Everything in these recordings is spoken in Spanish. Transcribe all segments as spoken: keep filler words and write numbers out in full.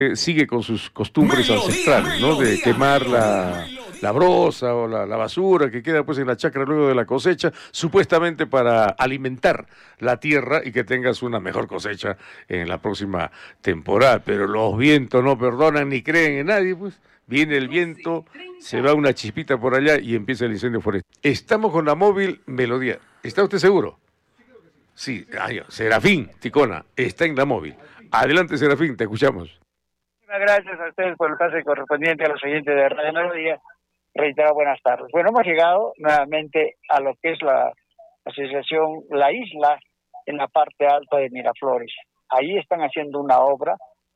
eh, sigue con sus costumbres ancestrales, ¿no? De quemar la, la broza o la, la basura que queda pues en la chacra luego de la cosecha, supuestamente para alimentar la tierra y que tengas una mejor cosecha en la próxima temporada. Pero los vientos no perdonan ni creen en nadie, pues. Viene el viento, se va una chispita por allá y empieza el incendio forestal. Estamos con la móvil Melodía. ¿Está usted seguro? Sí, ay, Serafín Ticona está en la móvil. Adelante, Serafín, te escuchamos. Muchas gracias a ustedes por el pase correspondiente a los oyentes de Radio Melodía. Reitero, buenas tardes. Bueno, hemos llegado nuevamente a lo que es la asociación La Isla en la parte alta de Miraflores. Ahí están haciendo una obra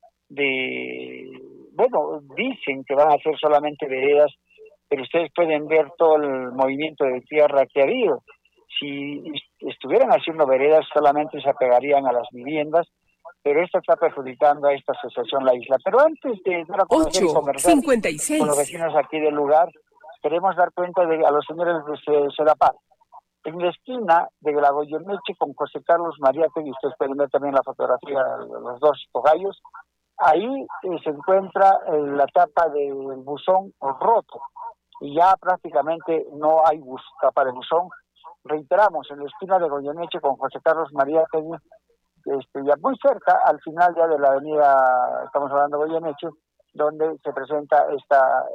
de... Bueno, dicen que van a hacer solamente veredas, pero ustedes pueden ver todo el movimiento de tierra que ha habido. Si estuvieran haciendo veredas, solamente se apegarían a las viviendas, pero esto está perjudicando a esta asociación La Isla. Pero antes de dar a conocer y conversar con los vecinos aquí del lugar, queremos dar cuenta de a los señores de Sedapar. En la esquina de la Goyeneche con José Carlos Mariátegui, ustedes pueden ver también la fotografía de los dos togallos. Ahí eh, se encuentra eh, la tapa del buzón roto y ya prácticamente no hay bus, tapa de buzón. Reiteramos, en la esquina de Goyeneche con José Carlos Mariátegui, este, ya muy cerca, al final ya de la avenida, estamos hablando de Goyeneche, donde se presenta esta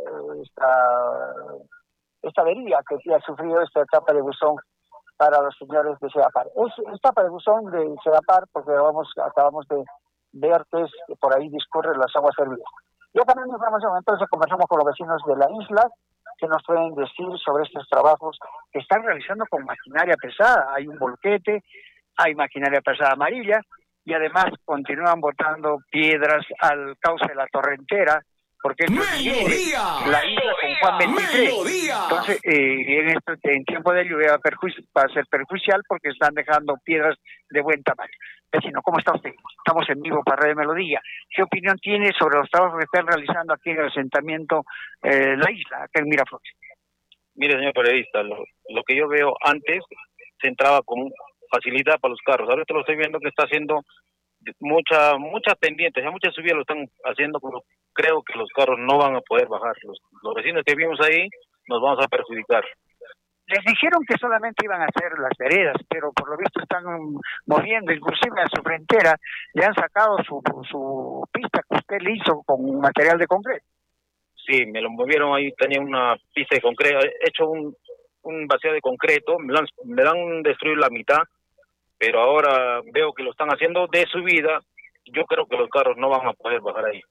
esta esta avería que ha sufrido esta tapa de buzón para los señores de Sedapar. Es, es tapa de buzón de Sedapar porque vamos, acabamos de ver que es, que por ahí discurren las aguas servidas. Ya también información, entonces conversamos con los vecinos de la isla que nos pueden decir sobre estos trabajos que están realizando con maquinaria pesada. Hay un volquete, hay maquinaria pesada amarilla y además continúan botando piedras al cauce de la torrentera porque esto divide la isla con Juan veintitrés. Entonces, eh, en esto en tiempo de lluvia va a, perjuici- va a ser perjudicial porque están dejando piedras de buen tamaño. Vecino, ¿cómo está usted? Estamos en vivo para Radio Melodía. ¿Qué opinión tiene sobre los trabajos que están realizando aquí en el asentamiento eh, La Isla, acá en Miraflores? Mire, señor periodista, lo, lo que yo veo antes se entraba con facilidad para los carros. Ahorita lo estoy viendo que está haciendo mucha muchas pendientes, ya muchas subidas lo están haciendo, pero creo que los carros no van a poder bajar. Los, los vecinos que vimos ahí nos vamos a perjudicar. Les dijeron que solamente iban a hacer las veredas, pero por lo visto están moviendo, inclusive a su frontera, le han sacado su, su pista que usted le hizo con material de concreto. Sí, me lo movieron ahí, tenía una pista de concreto, he hecho un, un vacío de concreto, me lo, han, me lo han destruido la mitad, pero ahora veo que lo están haciendo de subida, yo creo que los carros no van a poder bajar ahí.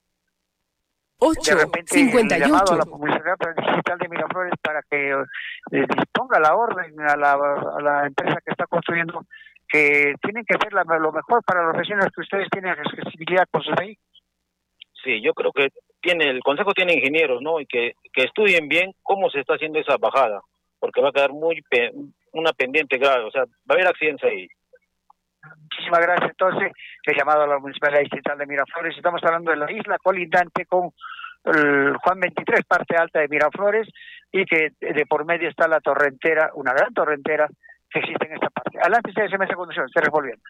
ocho cincuenta y ocho. Llamado a la Publicidad Digital de Miraflores para que eh, disponga la orden a la, a la empresa que está construyendo que tienen que hacer la, lo mejor para los vecinos que ustedes tienen accesibilidad con sus vehículos. Sí, yo creo que tiene el consejo tiene ingenieros, ¿no? Y que, que estudien bien cómo se está haciendo esa bajada, porque va a quedar muy pe una pendiente grave, o sea, va a haber accidentes ahí. Muchísimas gracias. Entonces, he llamado a la Municipalidad Distrital de Miraflores. Estamos hablando de la isla colindante con el Juan veintitrés, parte alta de Miraflores, y que de por medio está la torrentera, una gran torrentera que existe en esta parte. Adelante, C S M S Conducción, se revolviendo.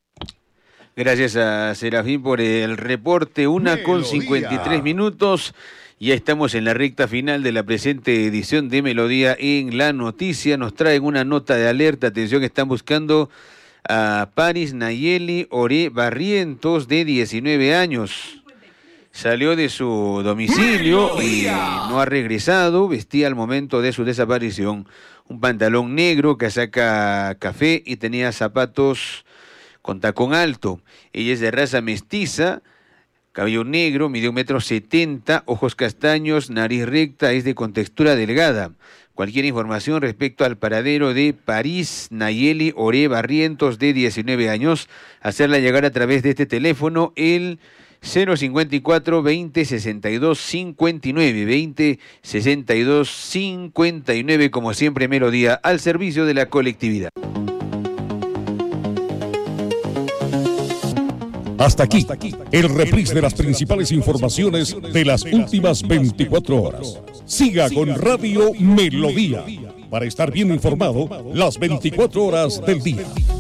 Gracias a Serafín por el reporte, una con cincuenta y tres minutos. Ya estamos en la recta final de la presente edición de Melodía en la Noticia. Nos traen una nota de alerta. Atención, están buscando a Paris Nayeli Oré Barrientos, de diecinueve años. Salió de su domicilio y no ha regresado. Vestía al momento de su desaparición un pantalón negro, casaca café y tenía zapatos con tacón alto. Ella es de raza mestiza, cabello negro, mide un metro setenta, ojos castaños, nariz recta, es de contextura delgada. Cualquier información respecto al paradero de Paris Nayeli Oré Barrientos, de diecinueve años, hacerla llegar a través de este teléfono, el cero cincuenta y cuatro, veinte, sesenta y dos, cincuenta y nueve, veinte, sesenta y dos, cincuenta y nueve, como siempre Melodía, al servicio de la colectividad. Hasta aquí, el reprise de las principales informaciones de las últimas veinticuatro horas. Siga con Radio Melodía para estar bien informado las veinticuatro horas del día.